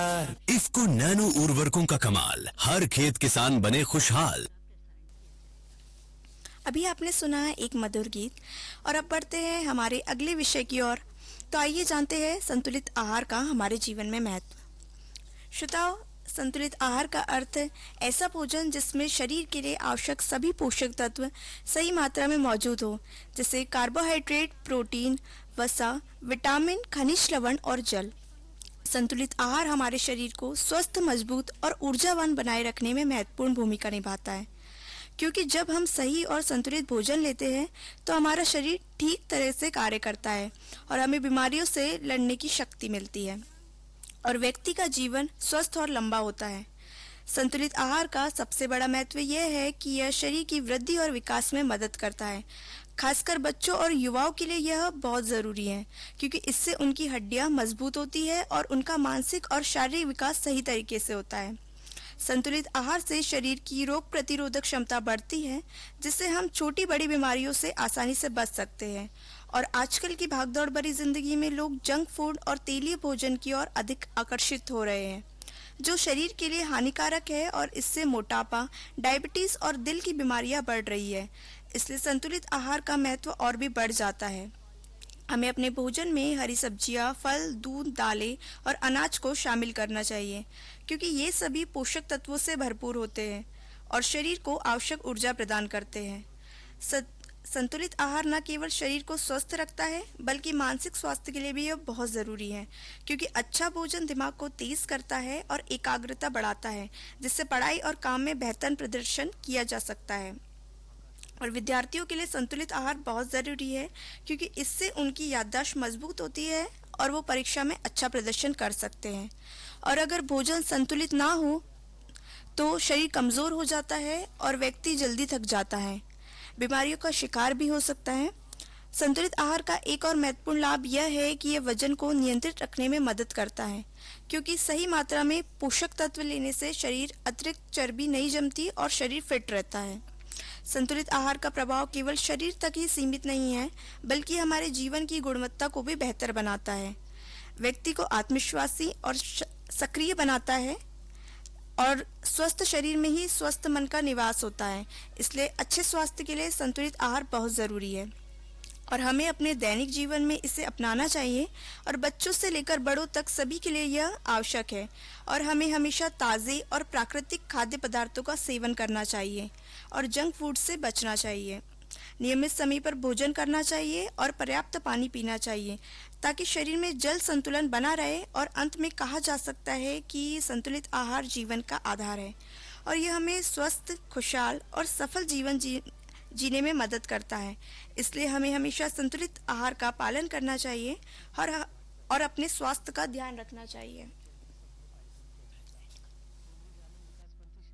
IFFCO nano उर्वरकों का कमाल, हर खेत किसान बने खुशहाल। अभी आपने सुना है एक मधुर गीत और अब बढ़ते हैं हमारे अगले विषय की ओर। तो आइए जानते हैं संतुलित आहार का हमारे जीवन में महत्व। श्रोताओ, संतुलित आहार का अर्थ है ऐसा भोजन जिसमें शरीर के लिए आवश्यक सभी पोषक तत्व सही मात्रा में मौजूद हो, जैसे कार्बोहाइड्रेट, प्रोटीन, वसा, विटामिन, खनिज लवण और जल। संतुलित आहार हमारे शरीर को स्वस्थ, मजबूत और ऊर्जावान बनाए रखने में महत्वपूर्ण भूमिका निभाता है, क्योंकि जब हम सही और संतुलित भोजन लेते हैं तो हमारा शरीर ठीक तरह से कार्य करता है और हमें बीमारियों से लड़ने की शक्ति मिलती है और व्यक्ति का जीवन स्वस्थ और लंबा होता है। संतुलित आहार का सबसे बड़ा महत्व यह है कि यह शरीर की वृद्धि और विकास में मदद करता है। खासकर बच्चों और युवाओं के लिए यह बहुत ज़रूरी है, क्योंकि इससे उनकी हड्डियां मजबूत होती है और उनका मानसिक और शारीरिक विकास सही तरीके से होता है। संतुलित आहार से शरीर की रोग प्रतिरोधक क्षमता बढ़ती है, जिससे हम छोटी बड़ी बीमारियों से आसानी से बच सकते हैं। और आजकल की भागदौड़ भरी जिंदगी में लोग जंक फूड और तेलीय भोजन की ओर अधिक आकर्षित हो रहे हैं, जो शरीर के लिए हानिकारक है और इससे मोटापा, डायबिटीज और दिल की बीमारियां बढ़ रही है। इसलिए संतुलित आहार का महत्व और भी बढ़ जाता है। हमें अपने भोजन में हरी सब्जियां, फल, दूध, दालें और अनाज को शामिल करना चाहिए, क्योंकि ये सभी पोषक तत्वों से भरपूर होते हैं और शरीर को आवश्यक ऊर्जा प्रदान करते हैं। संतुलित आहार न केवल शरीर को स्वस्थ रखता है, बल्कि मानसिक स्वास्थ्य के लिए भी यह बहुत ज़रूरी है, क्योंकि अच्छा भोजन दिमाग को तेज करता है और एकाग्रता बढ़ाता है, जिससे पढ़ाई और काम में बेहतर प्रदर्शन किया जा सकता है। और विद्यार्थियों के लिए संतुलित आहार बहुत ज़रूरी है, क्योंकि इससे उनकी याददाश्त मजबूत होती है और वो परीक्षा में अच्छा प्रदर्शन कर सकते हैं। और अगर भोजन संतुलित ना हो तो शरीर कमज़ोर हो जाता है और व्यक्ति जल्दी थक जाता है, बीमारियों का शिकार भी हो सकता है। संतुलित आहार का एक और महत्वपूर्ण लाभ यह है कि यह वजन को नियंत्रित रखने में मदद करता है, क्योंकि सही मात्रा में पोषक तत्व लेने से शरीर अतिरिक्त चर्बी नहीं जमती और शरीर फिट रहता है। संतुलित आहार का प्रभाव केवल शरीर तक ही सीमित नहीं है, बल्कि हमारे जीवन की गुणवत्ता को भी बेहतर बनाता है, व्यक्ति को आत्मविश्वासी और सक्रिय बनाता है और स्वस्थ शरीर में ही स्वस्थ मन का निवास होता है। इसलिए अच्छे स्वास्थ्य के लिए संतुलित आहार बहुत ज़रूरी है और हमें अपने दैनिक जीवन में इसे अपनाना चाहिए। और बच्चों से लेकर बड़ों तक सभी के लिए यह आवश्यक है और हमें हमेशा ताज़े और प्राकृतिक खाद्य पदार्थों का सेवन करना चाहिए और जंक फूड से बचना चाहिए। नियमित समय पर भोजन करना चाहिए और पर्याप्त पानी पीना चाहिए, ताकि शरीर में जल संतुलन बना रहे। और अंत में कहा जा सकता है कि संतुलित आहार जीवन का आधार है और यह हमें स्वस्थ, खुशहाल और सफल जीवन जीने में मदद करता है। इसलिए हमें हमेशा संतुलित आहार का पालन करना चाहिए और अपने स्वास्थ्य का ध्यान रखना चाहिए।